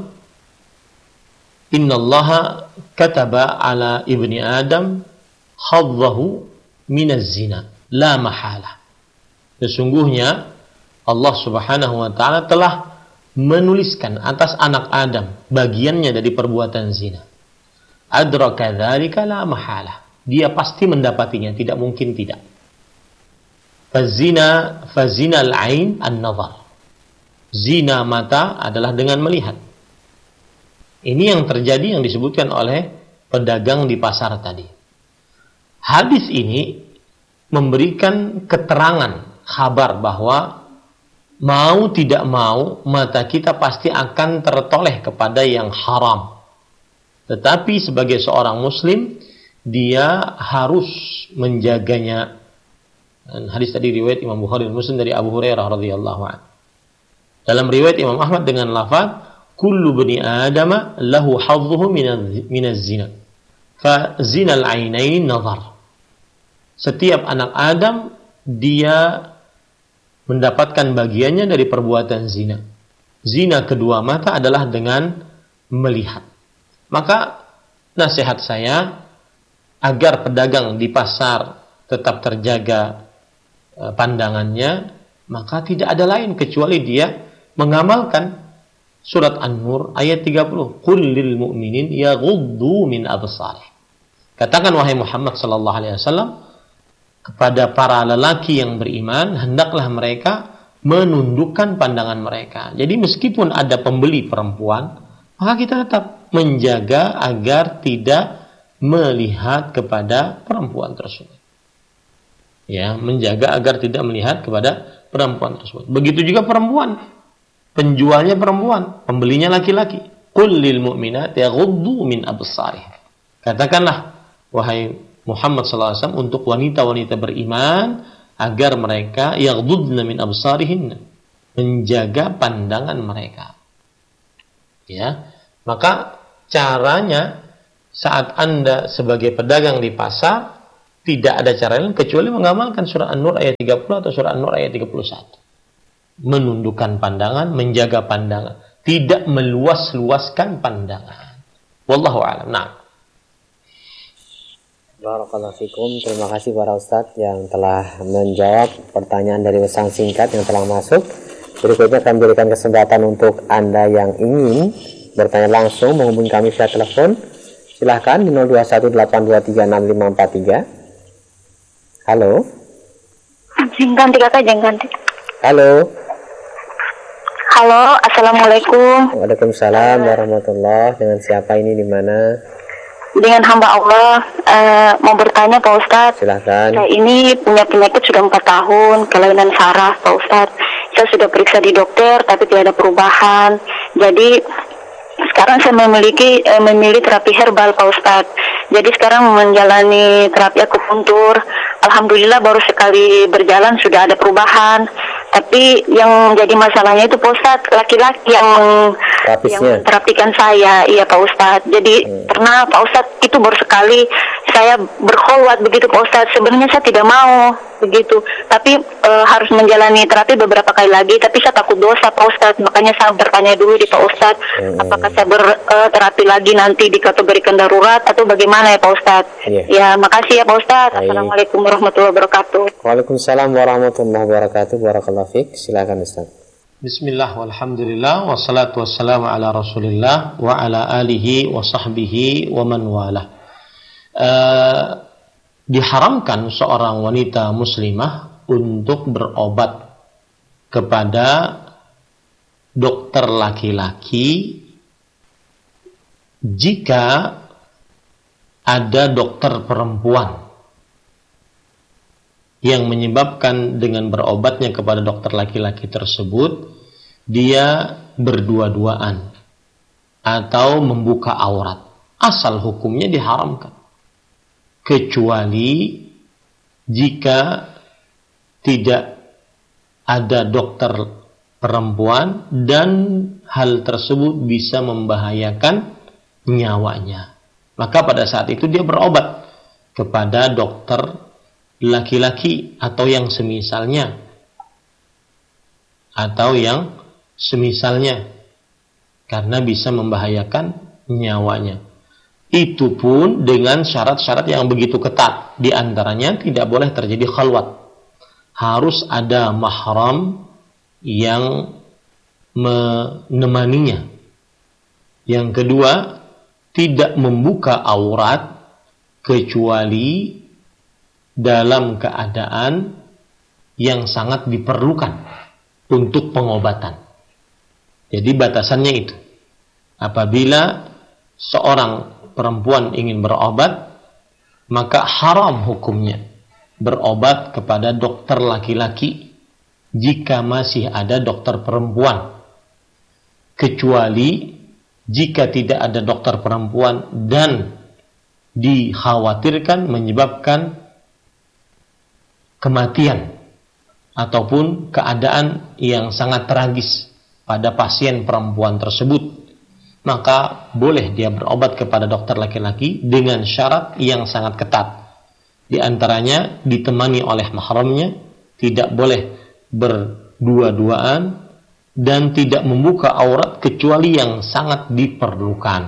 innallaha kataba ala ibni adam hadzahu minaz zina la mahala. Sesungguhnya Allah Subhanahu wa taala telah menuliskan atas anak Adam bagiannya dari perbuatan zina. Adraka dzalika la mahala. Dia pasti mendapatinya, tidak mungkin tidak. Fazina al-ain an-nazar. Zina mata adalah dengan melihat. Ini yang terjadi yang disebutkan oleh pedagang di pasar tadi. Hadis ini memberikan keterangan, kabar bahwa mau tidak mau mata kita pasti akan tertoleh kepada yang haram. Tetapi sebagai seorang muslim, dia harus menjaganya. Dan hadis tadi riwayat Imam Bukhari dan Muslim dari Abu Hurairah radhiyallahu anhu. Dalam riwayat Imam Ahmad dengan lafaz kullu bani adama lahu hadzuhu minaz zina. Fa zinal ainain nazar. Setiap anak Adam dia mendapatkan bagiannya dari perbuatan zina. Zina kedua mata adalah dengan melihat. Maka nasihat saya agar pedagang di pasar tetap terjaga pandangannya, maka tidak ada lain kecuali dia mengamalkan surat An-Nur ayat 30. Qul lil mu'minin yaghuddu min absarihim. Katakan wahai Muhammad sallallahu alaihi wasallam kepada para lelaki yang beriman, hendaklah mereka menundukkan pandangan mereka. Jadi meskipun ada pembeli perempuan, maka kita tetap menjaga agar tidak melihat kepada perempuan tersebut. Ya, menjaga agar tidak melihat kepada perempuan tersebut. Begitu juga perempuan. Penjualnya perempuan, pembelinya laki-laki. Qul lil mu'minati yaghuddu min absarihim. Katakanlah wahai Muhammad sallallahu alaihi wasallam untuk wanita-wanita beriman agar mereka yaghuddna min absarihinna, menjaga pandangan mereka. Ya, maka caranya saat Anda sebagai pedagang di pasar tidak ada cara lain kecuali mengamalkan surah An-Nur ayat 30 atau surah An-Nur ayat 31. Menundukkan pandangan, menjaga pandangan, tidak meluas-luaskan pandangan. Wallahu a'lam. Nah. Barakallahu fikum. Terima kasih para Ustadz yang telah menjawab pertanyaan dari pesan singkat yang telah masuk. Berikutnya kami berikan kesempatan untuk Anda yang ingin bertanya langsung menghubungi kami via telepon. Silahkan di 0218236543. Halo. Ganti kakak, jangan ganti. Halo. Halo, assalamualaikum. Waalaikumsalam warahmatullahi. Dengan siapa ini, di mana? Dengan hamba Allah. Mau bertanya Pak Ustadz. Silahkan. Saya ini punya penyakit sudah 4 tahun, kelainan saraf Pak Ustadz. Saya sudah periksa di dokter tapi tidak ada perubahan. Jadi sekarang saya memilih terapi herbal Pak Ustadz. Jadi sekarang menjalani terapi akupuntur. Alhamdulillah baru sekali berjalan sudah ada perubahan. Tapi yang jadi masalahnya itu Pak Ustadz, laki-laki yang terapikan saya, iya Pak Ustadz. Jadi pernah Pak Ustadz itu baru sekali saya berkholwat begitu Pak Ustadz. Sebenarnya saya tidak mau begitu, tapi harus menjalani terapi beberapa kali lagi. Tapi saya takut dosa Pak Ustadz, makanya saya bertanya dulu di Pak Ustadz, apakah saya berterapi lagi nanti dikategorikan darurat atau bagaimana ya Pak Ustadz? Ya, makasih ya Pak Ustadz. Assalamualaikum warahmatullahi wabarakatuh. Waalaikumsalam warahmatullahi wabarakatuh. Barakallahu fiik. Silakan Ustaz. Bismillah walhamdulillah wassalatu wassalamu ala Rasulillah wa ala alihi wa sahbihi wa man walah. Diharamkan seorang wanita muslimah untuk berobat kepada dokter laki-laki jika ada dokter perempuan yang menyebabkan dengan berobatnya kepada dokter laki-laki tersebut dia berdua-duaan atau membuka aurat. Asal hukumnya diharamkan, kecuali jika tidak ada dokter perempuan dan hal tersebut bisa membahayakan nyawanya. Maka pada saat itu dia berobat kepada dokter laki-laki atau yang semisalnya karena bisa membahayakan nyawanya. Itu pun dengan syarat-syarat yang begitu ketat. Di antaranya tidak boleh terjadi khalwat. Harus ada mahram yang menemaninya. Yang kedua, tidak membuka aurat kecuali dalam keadaan yang sangat diperlukan untuk pengobatan. Jadi batasannya itu. Apabila seorang perempuan ingin berobat, maka haram hukumnya berobat kepada dokter laki-laki jika masih ada dokter perempuan. Kecuali jika tidak ada dokter perempuan dan dikhawatirkan menyebabkan kematian ataupun keadaan yang sangat tragis pada pasien perempuan tersebut, maka boleh dia berobat kepada dokter laki-laki dengan syarat yang sangat ketat. Di antaranya ditemani oleh mahramnya, tidak boleh berdua-duaan, dan tidak membuka aurat kecuali yang sangat diperlukan.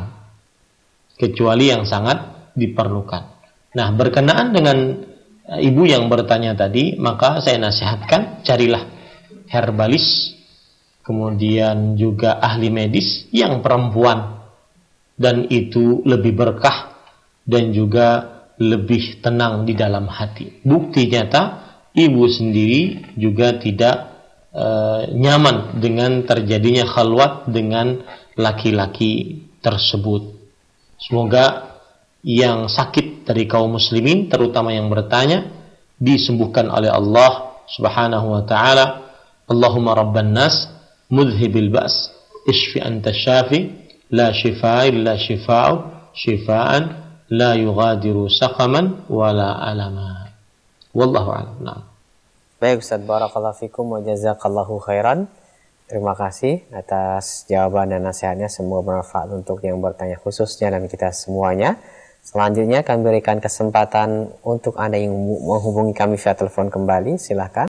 Nah, berkenaan dengan ibu yang bertanya tadi, maka saya nasihatkan carilah herbalis, kemudian juga ahli medis yang perempuan, dan itu lebih berkah dan juga lebih tenang di dalam hati. Bukti nyata ibu sendiri juga tidak nyaman dengan terjadinya khalwat dengan laki-laki tersebut. Semoga yang sakit dari kaum muslimin, terutama yang bertanya, disembuhkan oleh Allah Subhanahu wa taala. Allahumma rabban nas mudhibil ba's ishfi anta syafi la shifaa illa shifaa'u shifaa'an la yughadiru saqaman wala alama. Wallahu a'lam. Nah. Baik Ustaz, barakallahu fikum wa jazakallahu khairan. Terima kasih atas jawaban dan nasihatnya. Semoga bermanfaat untuk yang bertanya khususnya dan kita semuanya. Selanjutnya kami berikan kesempatan untuk Anda yang menghubungi kami via telepon kembali. Silahkan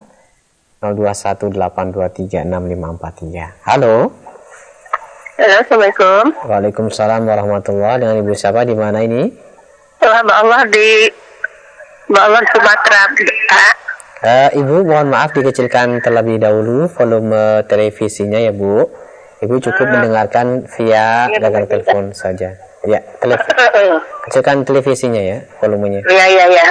0218236543. Halo. Halo, Assalamualaikum. Waalaikumsalam warahmatullahi. Dengan Ibu siapa, di mana ini? Mbak Allah di Sumatera. Ibu mohon maaf dikecilkan terlebih dahulu volume televisinya ya Bu. Ibu cukup mendengarkan via gagang telepon saja. Ya, kecilkan televisinya ya, volumenya. Iya.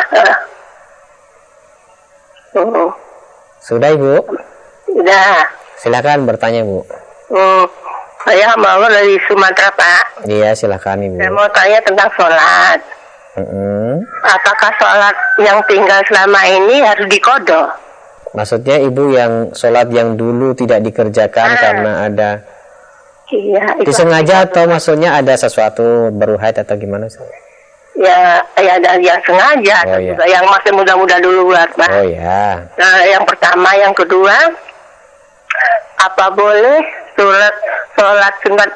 Sudah Ibu? Sudah. Silakan bertanya Bu. Saya Mbak Allah dari Sumatera, Pak. Iya, silakan Ibu. Saya mau tanya tentang sholat. Apakah sholat yang tinggal selama ini harus diqadha? Maksudnya Ibu yang sholat yang dulu tidak dikerjakan karena ada disengaja atau maksudnya ada sesuatu baru haid atau gimana? Ya ada yang sengaja, atau juga yang masih muda-muda dulu buat, Pak. Oh ya. Nah, yang pertama, yang kedua, apa boleh sholat sunat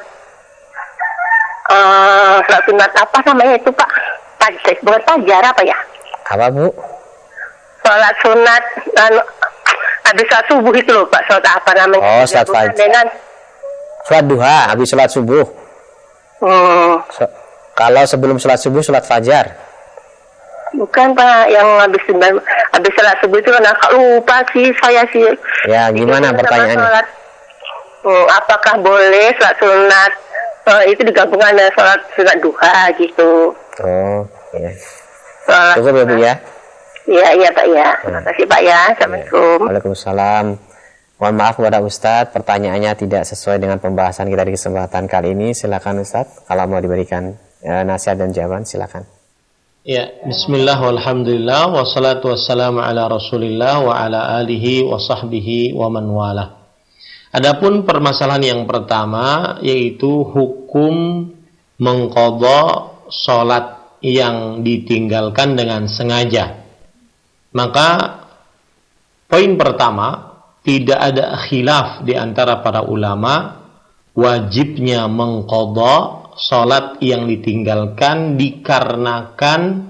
apa namanya itu, Pak? Bukan fajar apa ya? Apa Bu? Sholat sunat habis sholat subuh itu loh, Pak. Sholat apa namanya? Oh, sholat fajar. Sholat duha habis sholat subuh. Kalau sebelum sholat subuh, sholat fajar. Bukan, Pak, yang habis sholat subuh itu kan lupa sih saya sih. Ya, gimana pertanyaannya? Apakah boleh sholat sunat itu digabungkan dengan sholat sunat duha gitu? Oh, ya. Cukup ya Bu ya? Iya Pak ya. Terima kasih Pak ya. Assalamualaikum. Waalaikumsalam. Mohon maaf kepada Ustadz, pertanyaannya tidak sesuai dengan pembahasan kita di kesempatan kali ini. Silakan Ustadz, kalau mau diberikan nasihat dan jawaban, silakan. Ya, bismillah walhamdulillah wassalatu wassalamu ala rasulillah wa ala alihi wa sahbihi wa man wala. Adapun permasalahan yang pertama yaitu hukum mengqadha sholat yang ditinggalkan dengan sengaja. Maka poin pertama, tidak ada khilaf di antara para ulama wajibnya mengqadha sholat yang ditinggalkan dikarenakan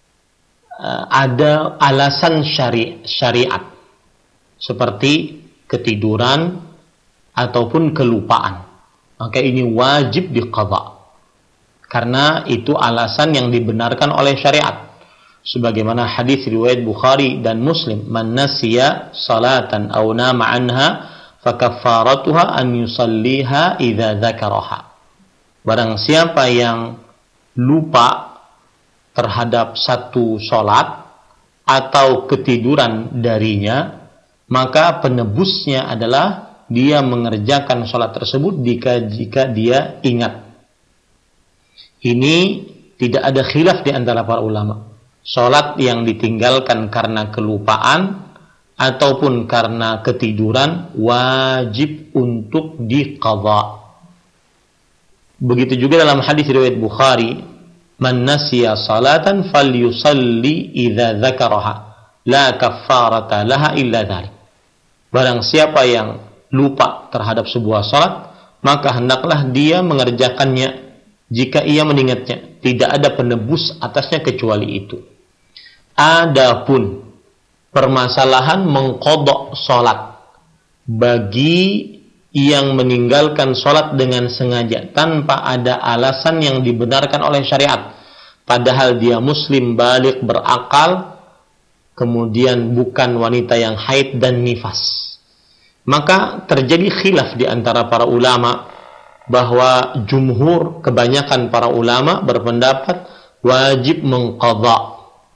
ada alasan syariat seperti ketiduran ataupun kelupaan. Maka ini wajib diqadha karena itu alasan yang dibenarkan oleh syariat. Sebagaimana hadis riwayat Bukhari dan Muslim, man nasiya salatan aw nama anha fakaffaratuha an yusalliha idza dzakaraha. Barang siapa yang lupa terhadap satu salat atau ketiduran darinya, maka penebusnya adalah dia mengerjakan salat tersebut jika dia ingat. Ini tidak ada khilaf di antara para ulama. Salat yang ditinggalkan karena kelupaan ataupun karena ketiduran wajib untuk diqadha. Begitu juga dalam hadis riwayat Bukhari, man nasiya salatan falyusalli idza dzakaraha la kaffarata laha illa dzalik. Barang siapa yang lupa terhadap sebuah salat, maka hendaklah dia mengerjakannya jika ia mengingatnya. Tidak ada penebus atasnya kecuali itu. Adapun permasalahan mengqadha salat bagi yang meninggalkan salat dengan sengaja tanpa ada alasan yang dibenarkan oleh syariat, padahal dia muslim baligh berakal, kemudian bukan wanita yang haid dan nifas, maka terjadi khilaf di antara para ulama bahwa jumhur, kebanyakan para ulama berpendapat wajib mengqadha.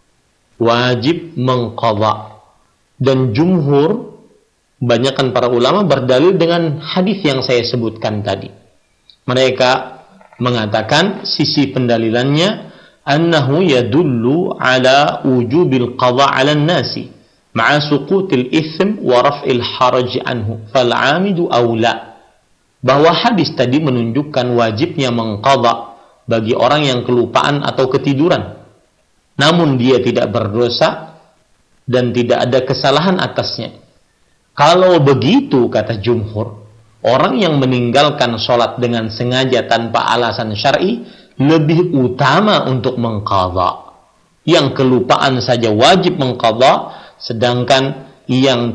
Dan jumhur, kebanyakan para ulama berdalil dengan hadis yang saya sebutkan tadi. Mereka mengatakan sisi pendalilannya annahu yadullu ala wujubil qadha 'ala an-nasi ma'a suqutil itsm wa raf'il haraj anhu fal 'amidu aula. Bahwa hadis tadi menunjukkan wajibnya mengqadha bagi orang yang kelupaan atau ketiduran, namun dia tidak berdosa dan tidak ada kesalahan atasnya. Kalau begitu, kata jumhur, Orang yang meninggalkan sholat dengan sengaja tanpa alasan syar'i lebih utama untuk mengqadha. Yang kelupaan saja wajib mengqadha, sedangkan yang